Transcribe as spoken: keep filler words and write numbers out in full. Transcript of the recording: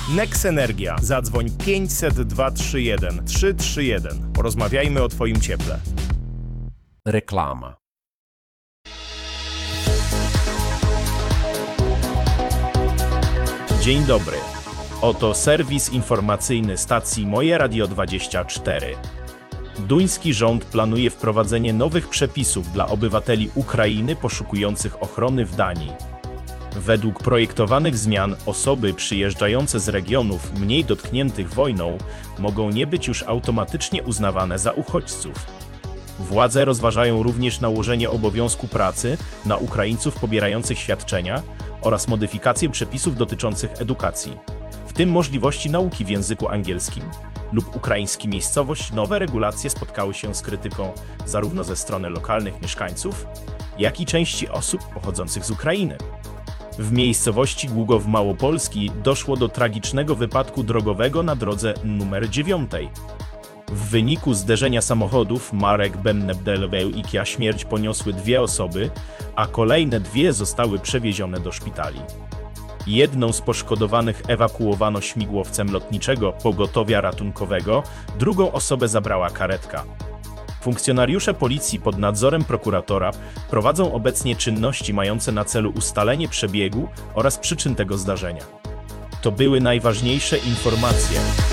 Nex Energia. Zadzwoń pięćset dwa trzy jeden trzy trzy jeden. Porozmawiajmy o Twoim cieple. Reklama. Dzień dobry. Oto serwis informacyjny stacji Moje Radio dwadzieścia cztery. Duński rząd planuje wprowadzenie nowych przepisów dla obywateli Ukrainy poszukujących ochrony w Danii. Według projektowanych zmian osoby przyjeżdżające z regionów mniej dotkniętych wojną mogą nie być już automatycznie uznawane za uchodźców. Władze rozważają również nałożenie obowiązku pracy na Ukraińców pobierających świadczenia oraz modyfikację przepisów dotyczących edukacji, w tym możliwości nauki w języku angielskim lub ukraińskiej miejscowości. Nowe regulacje spotkały się z krytyką zarówno ze strony lokalnych mieszkańców, jak i części osób pochodzących z Ukrainy. W miejscowości Gługow Małopolski doszło do tragicznego wypadku drogowego na drodze numer dziewięć. W wyniku zderzenia samochodów Marek Bennebdeleweł i Kia śmierć poniosły dwie osoby, a kolejne dwie zostały przewiezione do szpitali. Jedną z poszkodowanych ewakuowano śmigłowcem lotniczego pogotowia ratunkowego, drugą osobę zabrała karetka. Funkcjonariusze policji pod nadzorem prokuratora prowadzą obecnie czynności mające na celu ustalenie przebiegu oraz przyczyn tego zdarzenia. To były najważniejsze informacje.